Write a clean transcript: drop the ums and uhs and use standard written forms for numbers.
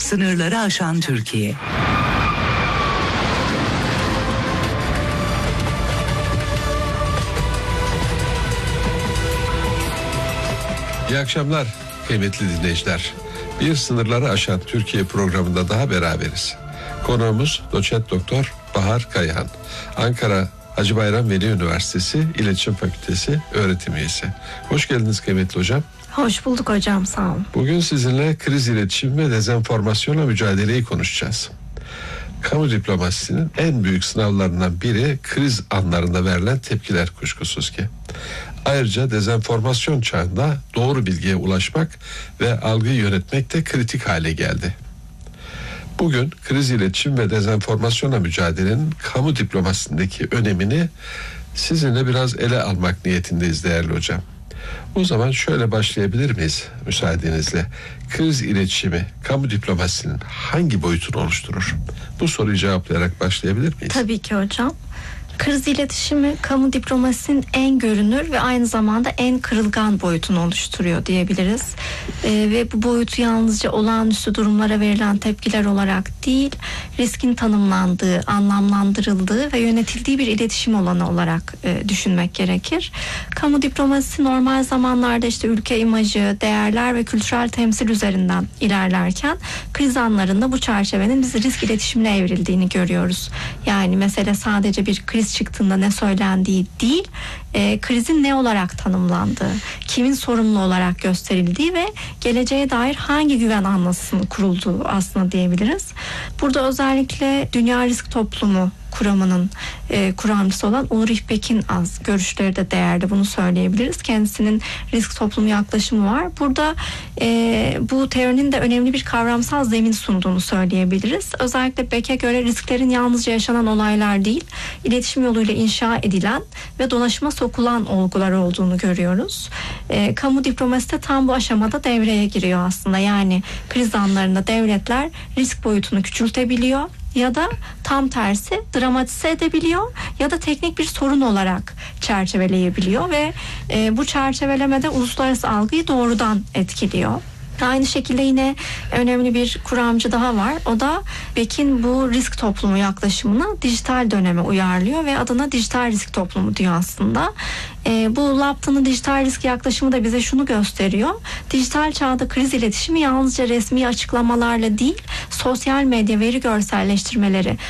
Sınırları aşan Türkiye. İyi akşamlar kıymetli dinleyiciler. Bir sınırları aşan Türkiye programında daha beraberiz. Konuğumuz doçent doktor Bahar Kayhan. Ankara Hacı Bayram Veli Üniversitesi İletişim Fakültesi öğretim üyesi. Hoş geldiniz kıymetli hocam. Hoş bulduk hocam, sağ olun. Bugün sizinle kriz iletişim ve dezenformasyonla mücadeleyi konuşacağız. Kamu diplomasisinin en büyük sınavlarından biri kriz anlarında verilen tepkiler kuşkusuz ki. Ayrıca dezenformasyon çağında doğru bilgiye ulaşmak ve algıyı yönetmek de kritik hale geldi. Bugün kriz iletişim ve dezenformasyonla mücadelenin kamu diplomasisindeki önemini sizinle biraz ele almak niyetindeyiz değerli hocam. O zaman şöyle başlayabilir miyiz müsaadenizle? Kriz iletişimi kamu diplomasisinin hangi boyutunu oluşturur? Bu soruyu cevaplayarak başlayabilir miyiz? Tabii ki hocam. Kriz iletişimi kamu diplomasisinin en görünür ve aynı zamanda en kırılgan boyutunu oluşturuyor diyebiliriz. Ve bu boyutu yalnızca olağanüstü durumlara verilen tepkiler olarak değil, riskin tanımlandığı, anlamlandırıldığı ve yönetildiği bir iletişim alanı olarak düşünmek gerekir. Kamu diplomasisi normal zamanlarda işte ülke imajı, değerler ve kültürel temsil üzerinden ilerlerken kriz anlarında bu çerçevenin biz risk iletişimine evrildiğini görüyoruz. Yani mesele sadece bir kriz çıktığında ne söylendiği değil, krizin ne olarak tanımlandığı, kimin sorumlu olarak gösterildiği ve geleceğe dair hangi güven anlayışının kurulduğu aslında diyebiliriz. Burada özellikle Dünya Risk Toplumu kuramının kuramcısı olan Ulrich Beck'in görüşleri de değerli, bunu söyleyebiliriz. Kendisinin risk toplumu yaklaşımı var. Burada bu teorinin de önemli bir kavramsal zemin sunduğunu söyleyebiliriz. Özellikle Beck'e göre risklerin yalnızca yaşanan olaylar değil, iletişim yoluyla inşa edilen ve dolaşıma sokulan olgular olduğunu görüyoruz. Kamu diplomasisi de tam bu aşamada devreye giriyor aslında. Yani kriz anlarında devletler risk boyutunu küçültebiliyor ya da tam tersi dramatize edebiliyor ya da teknik bir sorun olarak çerçeveleyebiliyor ve bu çerçevelemede uluslararası algıyı doğrudan etkiliyor. Aynı şekilde yine önemli bir kuramcı daha var. O da Beck'in bu risk toplumu yaklaşımını dijital döneme uyarlıyor ve adına dijital risk toplumu diyor aslında. Bu Lapton'un dijital risk yaklaşımı da bize şunu gösteriyor. Dijital çağda kriz iletişimi yalnızca resmi açıklamalarla değil, sosyal medya veri görselleştirmeleri